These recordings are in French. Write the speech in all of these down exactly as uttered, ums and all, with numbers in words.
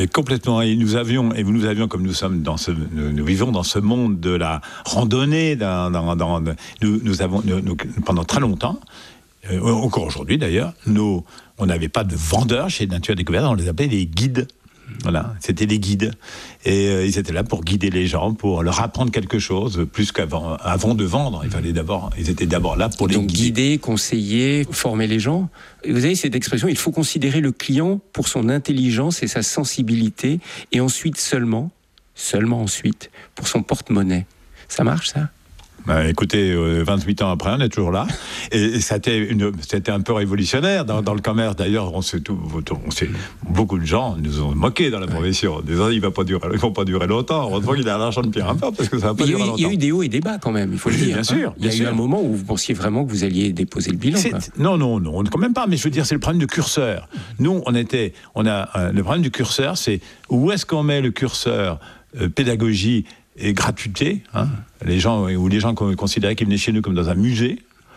Et complètement. Et nous avions, et nous avions, comme nous sommes dans ce, nous, nous vivons dans ce monde de la randonnée. Dans, dans, dans, nous, nous avons, nous, nous, pendant très longtemps, euh, encore aujourd'hui d'ailleurs, nous, on n'avait pas de vendeurs chez Nature et Découverte. On les appelait les guides. Voilà, c'était les guides. Et euh, ils étaient là pour guider les gens, pour leur apprendre quelque chose, plus qu'avant avant de vendre. Il fallait d'abord, ils étaient d'abord là pour les Donc guider. guider, conseiller, former les gens. Et vous avez cette expression, il faut considérer le client pour son intelligence et sa sensibilité, et ensuite seulement, seulement ensuite, pour son porte-monnaie. Ça marche, ça ? Bah, écoutez, euh, vingt-huit ans après, on est toujours là. Et, et c'était, une, c'était un peu révolutionnaire dans, dans le commerce. D'ailleurs, on s'est tout, on s'est, beaucoup de gens nous ont moqué dans la profession, en disant il ne va pas durer, il va pas durer longtemps. Heureusement qu'il a l'argent de Pierre Impair, parce que ça va pas il durer eu, longtemps. Il y a eu des hauts et des bas quand même, il faut le oui, dire. Bien sûr. Hein. Il y a bien eu sûr. un moment où vous pensiez vraiment que vous alliez déposer le bilan. Quoi. Non, non, non, quand même pas. Mais je veux dire, c'est le problème du curseur. Nous, on était, on a euh, le problème du curseur, c'est où est-ce qu'on met le curseur euh, pédagogie et gratuité, hein, les gens, ou les gens considéraient qu'ils venaient chez nous comme dans un musée,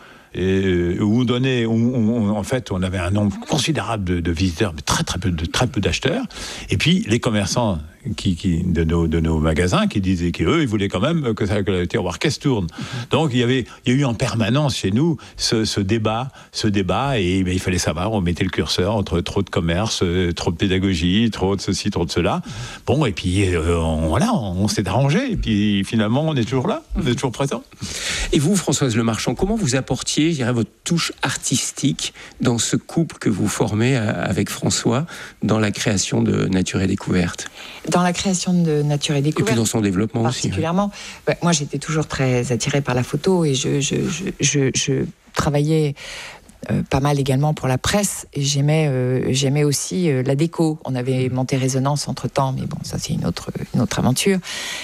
et où on donnait, où on, en fait, on avait un nombre considérable de, de visiteurs, mais très très peu, de, très peu d'acheteurs, et puis les commerçants qui, qui, de, nos, de nos magasins qui disaient qu'eux, ils voulaient quand même que, ça, que le tiroir caisse tourne. Donc il y avait, il y a eu en permanence chez nous ce, ce débat, ce débat, et ben, il fallait savoir, on mettait le curseur entre trop de commerce, euh, trop de pédagogie, trop de ceci, trop de cela. Bon, et puis euh, on, voilà, on, on s'est arrangé, et puis finalement on est toujours là, on est toujours présent. Et vous, Françoise Lemarchand, comment vous apportiez, je dirais, votre touche artistique dans ce couple que vous formez avec François dans la création de Nature et Découverte ? Dans la création de Nature et Découverte. Et puis dans son développement particulièrement, aussi. Hein. Bah, moi, j'étais toujours très attirée par la photo et je, je, je, je, je travaillais euh, pas mal également pour la presse. Et j'aimais, euh, j'aimais aussi euh, la déco. On avait monté Résonance entre-temps, mais bon, ça, c'est une autre, une autre aventure.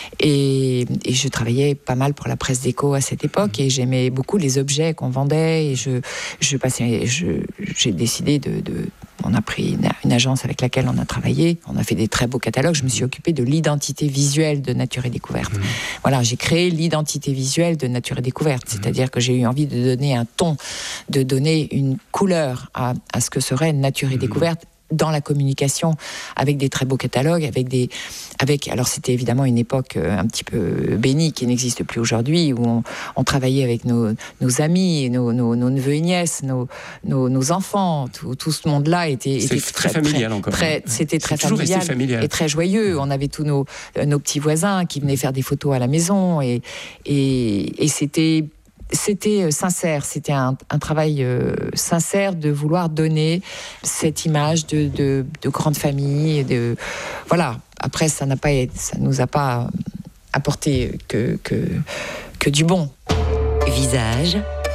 Et, et je travaillais pas mal pour la presse déco à cette époque et j'aimais beaucoup les objets qu'on vendait. Et je, je passais, je, j'ai décidé de... de on a pris une, une agence avec laquelle on a travaillé, on a fait des très beaux catalogues. Je me suis occupée de l'identité visuelle de Nature et Découverte. Mmh. Voilà, j'ai créé l'identité visuelle de Nature et Découverte, mmh. c'est-à-dire que j'ai eu envie de donner un ton, de donner une couleur à, à ce que serait Nature et mmh. Découverte dans la communication, avec des très beaux catalogues, avec des, avec, alors c'était évidemment une époque un petit peu bénie qui n'existe plus aujourd'hui, où on, on travaillait avec nos, nos amis, nos, nos, nos neveux et nièces, nos, nos, nos enfants, tout, tout ce monde-là était, était très, très familial très, encore. Très, c'était très familial, familial et très joyeux. On avait tous nos, nos petits voisins qui venaient faire des photos à la maison et, et, et c'était C'était sincère, c'était un, un travail euh, sincère de vouloir donner cette image de, de, de grande famille. De, voilà. Après, ça n'a pas, ça nous a pas apporté que, que, que du bon. Visage,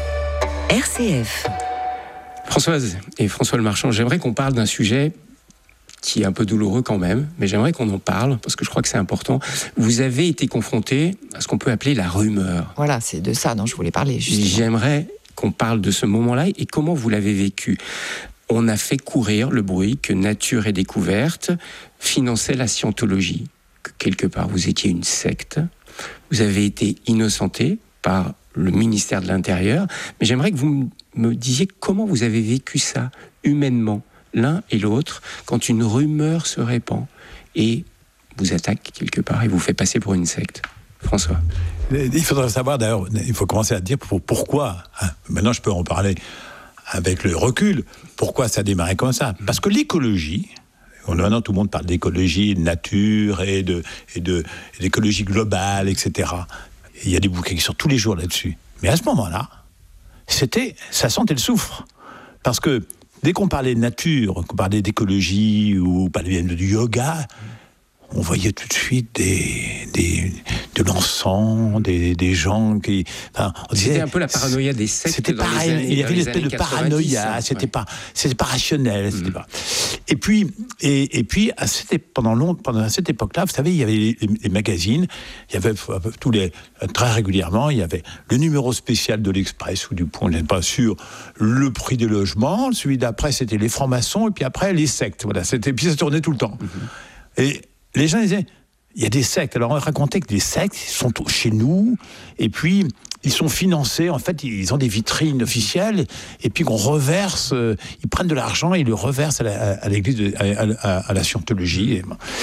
R C F. Françoise et François Lemarchand, j'aimerais qu'on parle d'un sujet qui est un peu douloureux quand même, mais j'aimerais qu'on en parle, parce que je crois que c'est important. Vous avez été confronté à ce qu'on peut appeler la rumeur. Voilà, c'est de ça dont je voulais parler, justement. J'aimerais qu'on parle de ce moment-là et comment vous l'avez vécu. On a fait courir le bruit que Nature et Découverte finançait la scientologie, que quelque part vous étiez une secte. Vous avez été innocenté par le ministère de l'Intérieur, mais j'aimerais que vous me disiez comment vous avez vécu ça, humainement, l'un et l'autre, quand une rumeur se répand et vous attaque quelque part et vous fait passer pour une secte. François. Il faudrait savoir, d'ailleurs, il faut commencer à dire pour, pourquoi. Hein, maintenant, je peux en parler avec le recul. Pourquoi ça a démarré comme ça ? Parce que l'écologie, maintenant tout le monde parle d'écologie, de nature et, de, et, de, et d'écologie globale, et cetera. Il y a des bouquins qui sortent tous les jours là-dessus. Mais à ce moment-là, c'était, ça sentait le soufre. Parce que dès qu'on parlait de nature, qu'on parlait d'écologie ou parlait du yoga, on voyait tout de suite des, des, de l'encens, des, des gens qui... Enfin, on disait, c'était un peu la paranoïa des sectes. C'était dans pareil, les années, il y avait une espèce de paranoïa, hein, c'était, ouais. pas, c'était pas rationnel. C'était mmh. pas... Et puis, et, et puis à cette, pendant, long, pendant à cette époque-là, vous savez, il y avait les, les, les magazines, il y avait tous les, très régulièrement, il y avait le numéro spécial de l'Express ou du Point, je n'ai pas sûr, le prix des logements, celui d'après c'était les francs-maçons, et puis après les sectes. Voilà, c'était, puis ça tournait tout le temps. Mmh. Et les gens disaient, il y a des sectes. Alors on racontait que des sectes sont chez nous, et puis ils sont financés, en fait, ils ont des vitrines officielles, et puis qu'on reverse, euh, ils prennent de l'argent et ils le reversent à, la, à l'église, de, à, à, à la scientologie.